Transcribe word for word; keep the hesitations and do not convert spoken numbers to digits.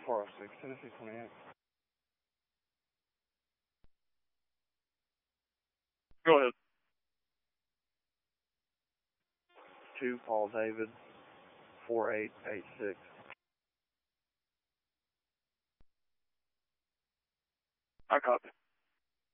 four oh six, Tennessee twenty-eight. Go ahead. two Paul David, four eight eight six. I copy.